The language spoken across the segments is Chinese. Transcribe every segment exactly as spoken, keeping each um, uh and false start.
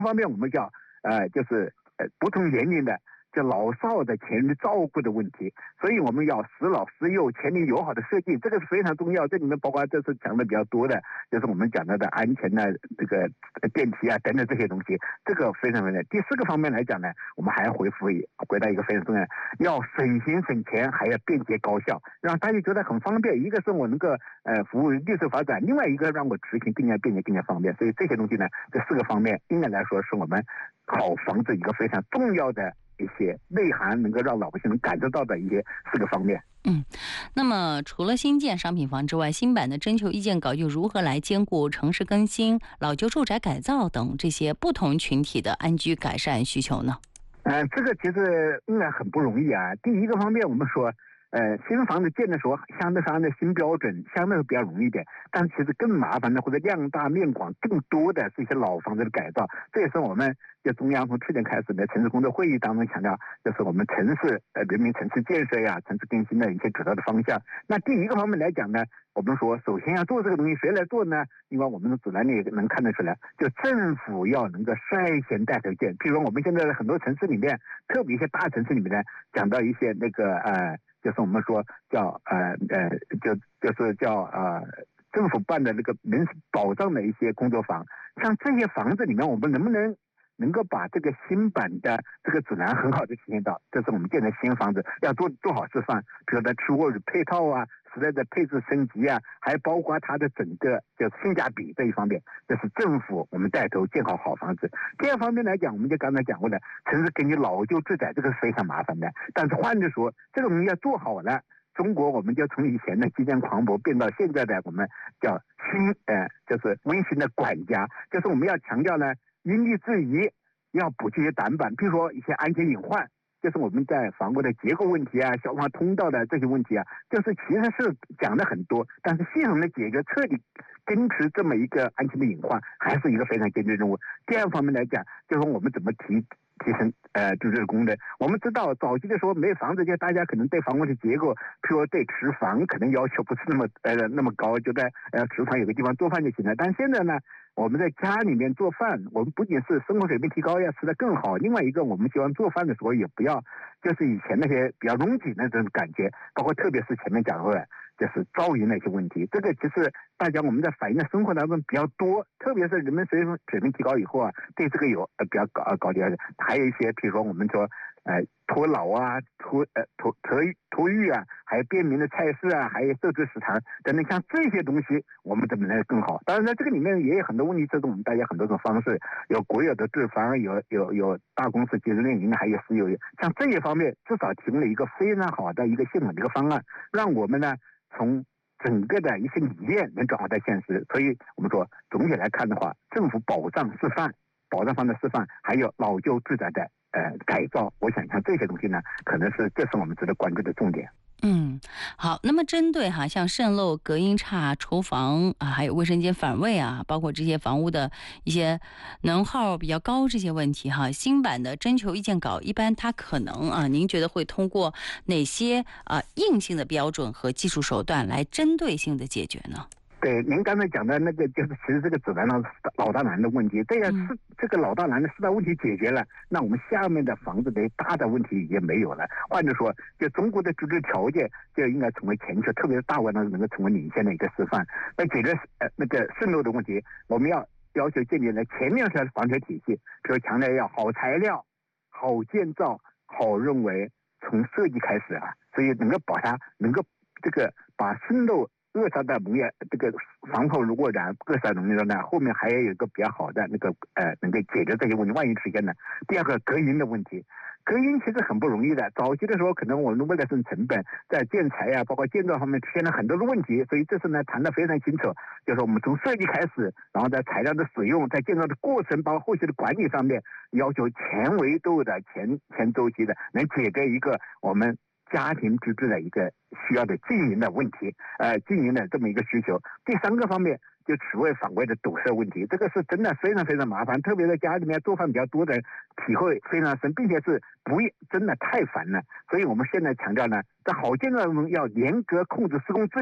方面我们叫呃就是呃不同年龄的。这老少的全人照顾的问题，所以我们要适老适幼、全龄友好的设计，这个是非常重要。这里面包括这次讲的比较多的，就是我们讲到的安全的这个电梯啊等等这些东西，这个非常重要。第四个方面来讲呢，我们还要回复回到一个非常重要的，要省心省钱，还要便捷高效，让大家觉得很方便。一个是我能够呃服务绿色发展，另外一个让我执行更加便捷、更加方便。所以这些东西呢，这四个方面应该来说是我们好房子一个非常重要的。一些内涵能够让老百姓能感受到的一些四个方面。 嗯，那么除了新建商品房之外，新版的征求意见稿又如何来兼顾城市更新、老旧住宅改造等这些不同群体的安居改善需求呢？ 呃，这个其实应该很不容易啊。第一个方面，我们说。呃，新房子建的时候，相对上的新标准相对比较容易一点，但其实更麻烦的或者量大面广更多的是一些老房子的改造。这也是我们就中央从去年开始的城市工作会议当中强调，就是我们城市呃人民城市建设呀、城市更新的一些主要的方向。那第一个方面来讲呢，我们说首先要做这个东西，谁来做呢？因为我们的指南里能看得出来，就政府要能够率先带头建。比如我们现在很多城市里面，特别一些大城市里面呢，讲到一些那个呃。就是我们说叫呃呃，就就是叫呃政府办的那个民事保障的一些工作坊，像这些房子里面，我们能不能能够把这个新版的这个指南很好的体现到？这是我们建的新房子要做做好示范，比如在吃卧配套啊。时代的配置升级啊，还包括它的整个就是性价比这一方面，这是政府我们带头建好好房子。第二方面来讲，我们就刚才讲过的，城市根据老旧住宅这个是非常麻烦的，但是换着说，这个东西要做好了，中国我们就从以前的基建狂魔变到现在的我们叫新呃，就是温馨的管家，就是我们要强调呢，因地制宜，要补这些短板，比如说一些安全隐患。就是我们在房屋的结构问题啊、消防通道的这些问题啊，就是其实是讲的很多，但是系统的解决、彻底根除这么一个安全的隐患，还是一个非常艰巨任务。第二方面来讲，就是我们怎么提提升呃住宅功能。我们知道早期的时候没房子，就大家可能对房屋的结构，譬如说对厨房可能要求不是那么呃那么高，就在呃厨房有个地方做饭就行了。但现在呢，我们在家里面做饭，我们不仅是生活水平提高，要吃得更好。另外一个，我们希望做饭的时候也不要就是以前那些比较拥挤那种感觉，包括特别是前面讲过的，就是噪音的一些问题。这个其实大家我们在反映的生活当中比较多，特别是人们水平水平提高以后啊，对这个有呃比较高呃高的。还有一些，比如说我们说呃脱老啊、脱呃脱脱脱育啊，还有便民的菜市啊，还有社区食堂等等，像这些东西，我们怎么能更好？当然，在这个里面也有很多问题，这是我们大家很多种方式，有国有的住房，有有有大公司集中运营，还有私有，像这些方面，至少提供了一个非常好的一个系统的一个方案，让我们呢从整个的一些理念能转化到现实。所以我们说，总体来看的话，政府保障示范。保障方的示范，还有老旧住宅的呃改造，我想像这些东西呢，可能是这是我们值得关注的重点。 嗯，好。那么针对哈像渗漏、隔音差、厨房啊，还有卫生间反味啊，包括这些房屋的一些能耗比较高这些问题哈，新版的征求意见稿一般它可能啊，您觉得会通过哪些啊硬性的标准和技术手段来针对性的解决呢？ 对，您刚才讲的那个就是其实这个指南上老大难的问题，这样是这个老大难的四大问题解决了，那我们下面的房子的大的问题也没有了。换句说，就中国的居住条件就应该成为全球，特别是大湾能够成为领先的一个示范。那解决呃那个渗漏的问题，我们要要求建立了全面性的防水体系，比如强调要好材料、好建造、好认为，从设计开始啊，所以能够把它能够这个把渗漏。扼杀的农业这个防破如果然扼杀农业的呢，后面还有一个比较好的那个呃能够解决这些问题，万一出现呢。第二个隔音的问题，隔音其实很不容易的。早期的时候，可能我们为了省成本，在建材呀、啊，包括建造方面出现了很多的问题，所以这次呢谈得非常清楚，就是我们从设计开始，然后在材料的使用，在建造的过程，包括后续的管理上面，要求全维度的、全全周期的，能解决一个我们家庭居住的一个需要的经营的问题，呃，经营的这么一个需求。第三个方面就此位反位的堵塞问题，这个是真的非常非常麻烦，特别在家里面做饭比较多的人体会非常深，并且是不真的太烦了。所以我们现在强调呢，在好建造中要严格控制施工质量，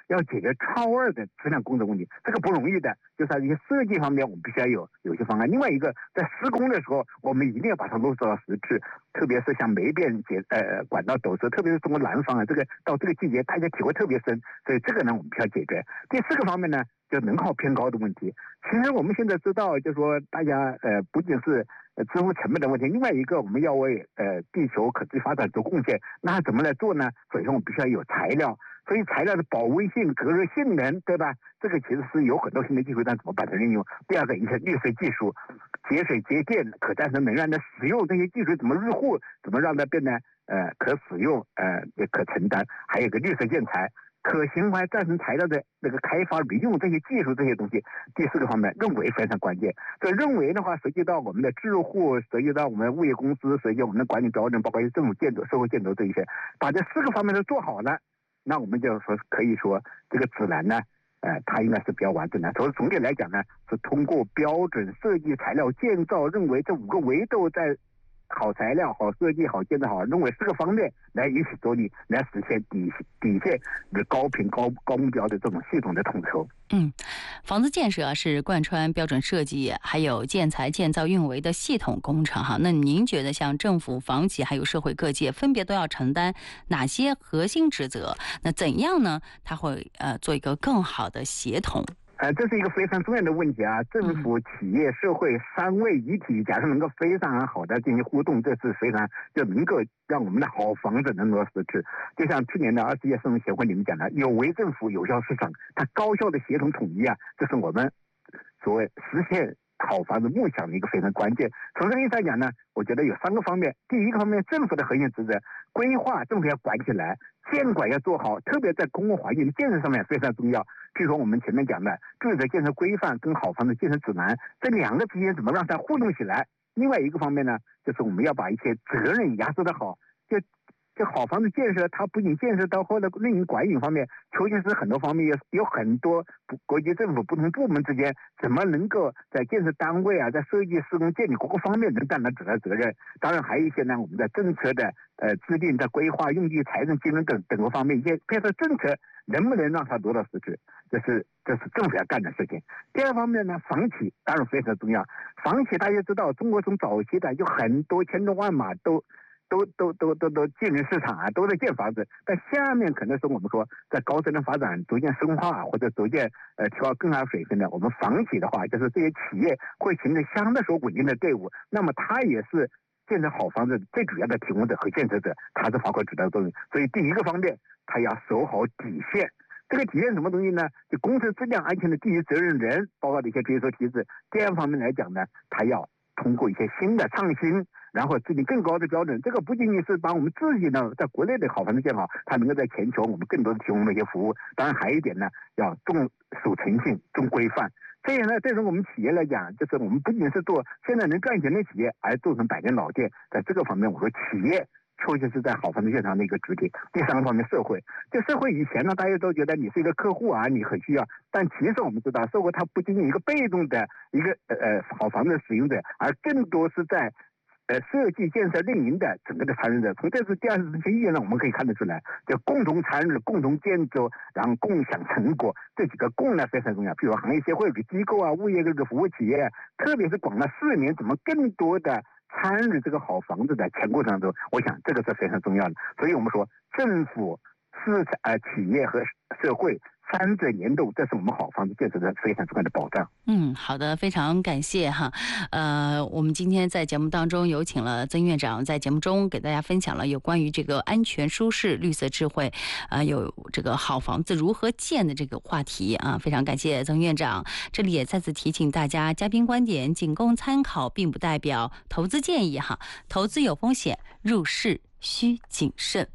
要解决超二的质量工程问题，这个不容易的。就是在一些设计方面，我们必须要有有些方案。另外一个，在施工的时候，我们一定要把它落实到实处，特别是像煤电解呃管道堵塞，特别是中国南方啊，这个到这个季节大家体会特别深，所以这个呢我们必须要解决。第四个方面呢，就能耗偏高的问题。其实我们现在知道，就是说大家呃不仅是呃支付成本的问题，另外一个我们要为呃地球可持续发展做贡献，那怎么来做呢？首先我们必须要有材料。所以材料的保温性、隔热性能，对吧？这个其实是有很多新的技术，但怎么把它运用？第二个，一些绿色技术，节水节电、可再生能源的使用，这些技术怎么入户，怎么让它变得呃可使用、呃也可承担？还有一个绿色建材、可循环再生材料的那个开发、利用这些技术这些东西。第四个方面，认为非常关键。这认为的话，涉及到我们的智户，涉及到我们物业公司，涉及到我们的管理标准，包括一些政府建筑、社会建筑这一些，把这四个方面都做好了。那我们就说可以说这个指南呢，呃，它应该是比较完整的。所以总体来讲呢，是通过标准设计、材料、建造、认为这五个维度，在好材料、好设计、好建造、好认为四个方面来一起着力，来实现底底线的高频、高高目标的这种系统的统筹。 嗯，房子建设是贯穿标准设计，还有建材、建造、运维的系统工程哈。那您觉得像政府、房企还有社会各界分别都要承担哪些核心职责？那怎样呢？它会呃做一个更好的协同？ 呃，这是一个非常重要的问题啊！政府、企业、社会三位一体，假设能够非常好的进行互动，这是非常就能够让我们的好房子能够实质。就像去年的二十届市政协会里面讲的，有为政府，有效市场，它高效的协同统一啊，这是我们所谓实现好房子梦想的一个非常关键。从这个意义上讲呢，我觉得有三个方面。第一个方面，政府的核心职责，规划政府要管起来，监管要做好，特别在公共环境的建设上面非常重要。譬如说我们前面讲的住宅建设规范跟好房子建设指南，这两个之间怎么让它互动起来？另外一个方面呢，就是我们要把一些责任压缩的好，就这好房子建设，它不仅建设到后的运营管理方面，尤其是很多方面有有很多国际政府不同部门之间怎么能够在建设单位啊，在设计施工建立各个方面能担当主要责任。当然还有一些呢，我们在政策的呃制定、在规划、用地、财政、金融等等个方面，一些配合政策能不能让它落到实质，这是这是政府要干的事情。第二方面呢，房企当然非常重要。房企大家知道，中国从早期的有很多千军万马都。都都都都都进入市场啊，都在建房子。但下面可能是我们说，在高质量发展逐渐深化或者逐渐呃提高更高水平的，我们房企的话，就是这些企业会形成相对说稳定的队伍。那么它也是建设好房子最主要的提供者和建设者，它是发挥主要作用。所以第一个方面，它要守好底线。这个体现什么东西呢？就工程质量安全的第一责任人，包括的一些决策体制。第二方面来讲呢，它要通过一些新的创新，然后制定更高的标准。这个不仅仅是把我们自己呢在国内的好房子建好，它能够在全球我们更多的提供一些服务。当然还有一点呢，要重守诚信、重规范。这样呢，对于我们企业来讲，就是我们不仅是做现在能赚钱的企业，而做成百年老店。在这个方面，我说企业确实是在好房子建上的一个主体。第三个方面，社会。这社会以前呢，大家都觉得你是一个客户啊，你很需要。但其实我们知道，社会它不仅仅一个被动的一个呃呃好房子使用者，而更多是在呃设计、建设、运营的整个的参与者。从这次第二次这些意义呢，我们可以看得出来，就共同参与、共同建筑，然后共享成果，这几个共呢非常重要。比如行业协会、机构啊、物业这个服务企业，特别是广大市民，怎么更多的参与这个好房子的全过程当中，我想这个是非常重要的。所以我们说，政府、市场、呃企业和社会三者联动，这是我们好房子建设的非常重要的保障。 嗯，好的，非常感谢哈。呃，我们今天在节目当中有请了曾院长，在节目中给大家分享了有关于这个安全、舒适、绿色、智慧，啊、呃，有这个好房子如何建的这个话题啊，非常感谢曾院长。这里也再次提醒大家，嘉宾观点仅供参考，并不代表投资建议哈。投资有风险，入市需谨慎。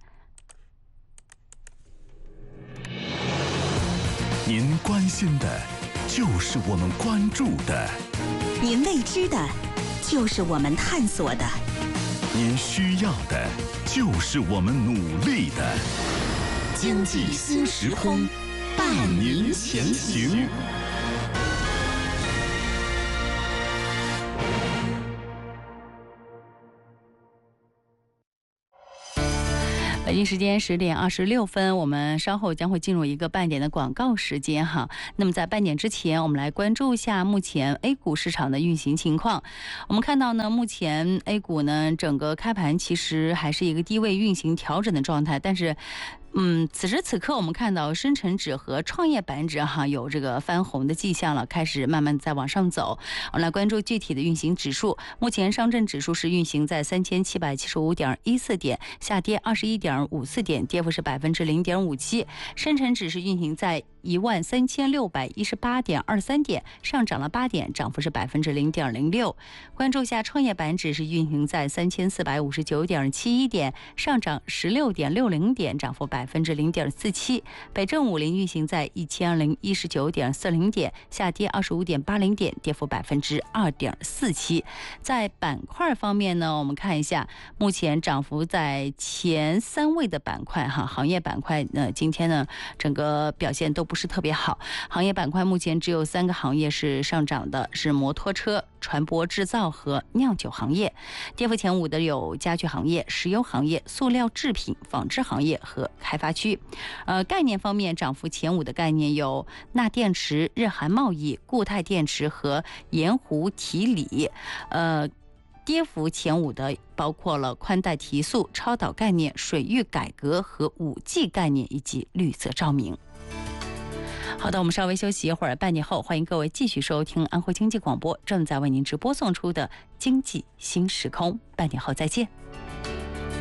您关心的就是我们关注的， 您未知的就是我们探索的， 您需要的就是我们努力的。经济新时空，伴您前行。 北京时间十点二十六分，我们稍后将会进入一个半点的广告时间哈。那么在半点之前，我们来关注一下目前 A 股市场的运行情况。我们看到呢，目前 A 股呢整个开盘其实还是一个低位运行调整的状态，但是嗯，此时此刻我们看到深成指和创业板指哈有这个翻红的迹象了，开始慢慢在往上走。我们来关注具体的运行指数，目前上证指数是运行在三千七百七十五点一四点，下跌二十一点五四点，跌幅是百分之零点五七。深成指是运行在一万三千六百一十八点二三点，上涨了八点，涨幅是百分之零点零六。关注一下创业板指是运行在三千四百五十九点七一点，上涨十六点六零点，涨幅百分之零点四七。北证五零运行在一千零一十九点四零点，下跌二十五点八零点，跌幅百分之二点四七。在板块方面呢，我们看一下，目前涨幅在前三位的板块哈，行业板块呢，今天呢整个表现都不是特别好。行业板块目前只有三个行业是上涨的，是摩托车、船舶制造和酿酒行业。跌幅前五的有家具行业、石油行业、塑料制品、纺织行业和开发区。呃，概念方面，涨幅前五的概念有钠电池、日韩贸易、固态电池和盐湖提锂。呃。跌幅前五的包括了宽带提速、超导概念、水域改革和 五 G 概念以及绿色照明。好的，我们稍微休息一会儿，半点后欢迎各位继续收听安徽经济广播正在为您直播送出的经济新时空，半点后再见。